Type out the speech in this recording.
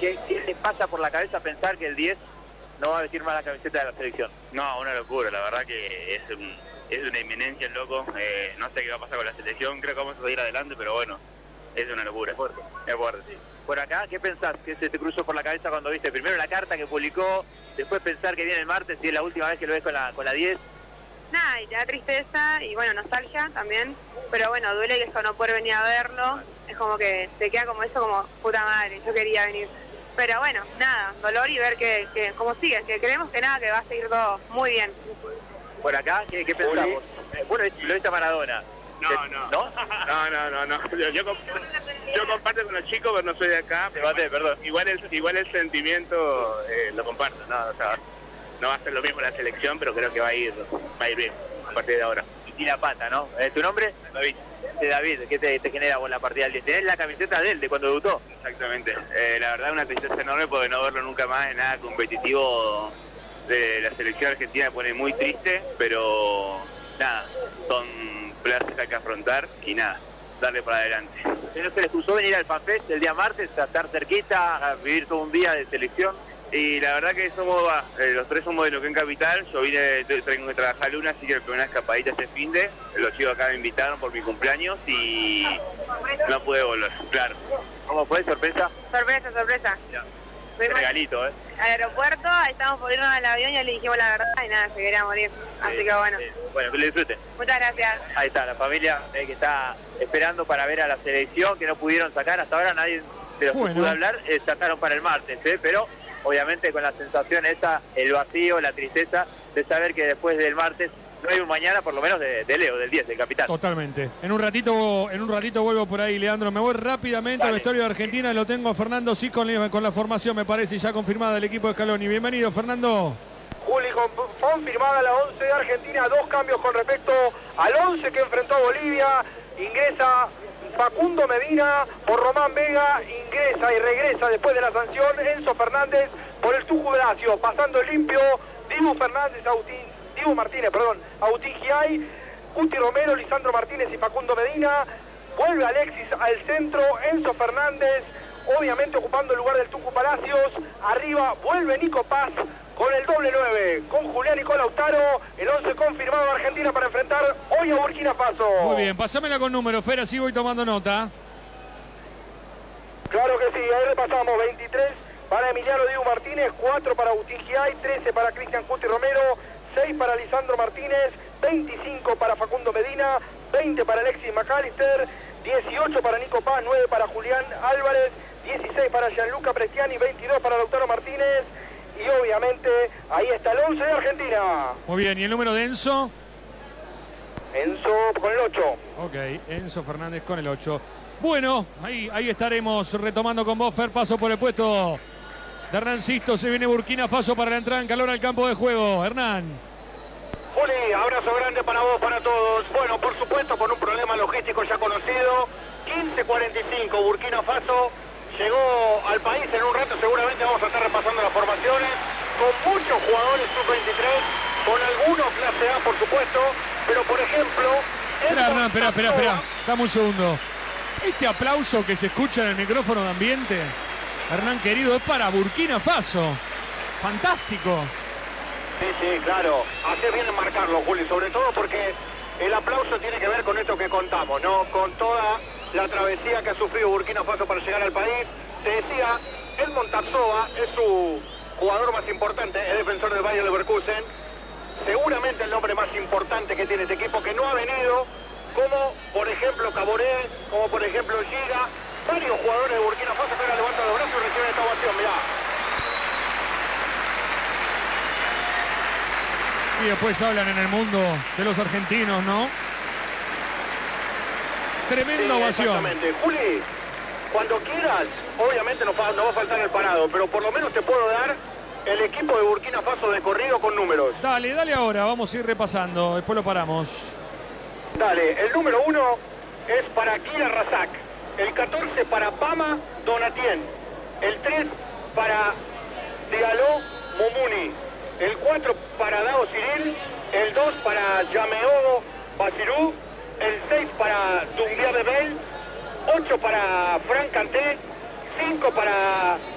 ¿Qué le pasa por la cabeza pensar que el 10 no va a vestir más la camiseta de la selección? No, una locura, la verdad que es una inminencia el loco. No sé qué va a pasar con la selección, creo que vamos a seguir adelante, pero bueno, es una locura. Es fuerte, sí. Por acá, ¿qué pensás? ¿Qué se te cruzó por la cabeza cuando viste primero la carta que publicó, después pensar que viene el martes y es la última vez que lo ves con la 10? Nada, y te da tristeza y bueno, nostalgia también, pero bueno, duele que eso no poder venir a verlo, es como que te queda como eso, como puta madre, yo quería venir. Pero bueno, nada, dolor y ver que cómo sigue, que creemos que nada, que va a seguir todo muy bien. Por acá, ¿qué pensamos? Bueno, lo viste a Maradona. No. Yo comparto con los chicos, pero no soy de acá. Perdón. Igual el sentimiento lo comparto, ¿no? O sea, no va a ser lo mismo la selección, pero creo que va a ir bien a partir de ahora. Y la pata, ¿no? ¿Tu nombre? David. De David, ¿qué te genera vos la partida del 10? ¿Tenés la camiseta de él, de cuando debutó? Exactamente. La verdad, una tristeza enorme porque no verlo nunca más en nada competitivo de la selección argentina me pone muy triste, pero nada, son plazas que hay que afrontar y nada, darle para adelante. ¿No se les cruzó venir al FanFest el día martes, a estar cerquita, a vivir todo un día de selección? Y la verdad que somos, los tres somos de Neuquén Capital, yo tengo que trabajar Luna, así que la primera escapadita este finde, los chicos acá me invitaron por mi cumpleaños y no pude volver, claro. ¿Cómo fue? ¿Sorpresa? Sorpresa. Ya. Regalito, Al aeropuerto, ahí estábamos por irnos al avión y le dijimos la verdad y nada, se quería morir, así que bueno. Bueno, que lo disfruten. Muchas gracias. Ahí está, la familia que está esperando para ver a la selección, que no pudieron sacar, hasta ahora nadie de los que pudo hablar, sacaron para el martes, pero obviamente con la sensación esa, el vacío, la tristeza de saber que después del martes no hay un mañana, por lo menos de Leo, del 10, del capitán. Totalmente. En un ratito vuelvo por ahí, Leandro. Me voy rápidamente al vestuario de Argentina. Lo tengo a Fernando sí con la formación, me parece, ya confirmada del equipo de Scaloni. Bienvenido, Fernando. Juli, confirmada la 11 de Argentina, 2 cambios con respecto al 11 que enfrentó a Bolivia. Ingresa Facundo Medina por Román Vega, ingresa y regresa después de la sanción Enzo Fernández por el Tucu Bracio, pasando limpio Dibu Martínez, Agustín Giay, Guti Romero, Lisandro Martínez y Facundo Medina. Vuelve Alexis al centro, Enzo Fernández, obviamente ocupando el lugar del Tucu Palacios. Arriba vuelve Nico Paz con el doble 9, con Julián y con Lautaro. El 11 confirmado de Argentina para enfrentar hoy a Burkina Faso. Muy bien, pasámela con números, Fer, así voy tomando nota. Claro que sí, ahí repasamos. 23 para Emiliano Dibu Martínez, 4 para Agustín Giay, 13 para Cristian Guti Romero, 6 para Lisandro Martínez, 25 para Facundo Medina, 20 para Alexis McAllister, 18 para Nico Paz, 9 para Julián Álvarez, 16 para Gianluca Prestiani, 22 para Lautaro Martínez y obviamente ahí está el 11 de Argentina. Muy bien, ¿y el número de Enzo? Enzo con el 8. Ok, Enzo Fernández con el 8. Bueno, ahí estaremos retomando con vos, Fer. Paso por el puesto de Hernán Sisto. Se viene Burkina Faso para la entrada en calor al campo de juego. Hernán. Juli, abrazo grande para vos, para todos. Bueno, por supuesto, con un problema logístico ya conocido. 15:45, Burkina Faso llegó al país. En un rato seguramente vamos a estar repasando las formaciones. Con muchos jugadores sub-23, con algunos clase A, por supuesto. Pero, por ejemplo... Espera, Hernán, espera. Dame un segundo. Este aplauso que se escucha en el micrófono de ambiente, Hernán querido, es para Burkina Faso. Fantástico. Sí, claro. Hace bien en marcarlo, Juli, sobre todo porque el aplauso tiene que ver con esto que contamos, ¿no? Con toda la travesía que ha sufrido Burkina Faso para llegar al país. Te decía, el Montazoa es su jugador más importante, es defensor del Bayer Leverkusen. Seguramente el nombre más importante que tiene este equipo, que no ha venido, como por ejemplo Caboré, como por ejemplo Giga, varios jugadores de Burkina Faso que ahora levantan los brazos y reciben esta ovación, mirá. Y después hablan en el mundo de los argentinos, ¿no? Tremenda ovación. Exactamente. Juli, cuando quieras, obviamente no va a faltar el parado, pero por lo menos te puedo dar el equipo de Burkina Faso de corrido con números. Dale ahora, vamos a ir repasando, después lo paramos. Dale, el número 1 es para Kila Razak, el 14 para Pama Donatien, el 3 para Diallo Momuni, el 4 para Dao Cyril, el 2 para Yameo Basirú, el 6 para Doumbia Bebel, 8 para Frank Kanté, 5 para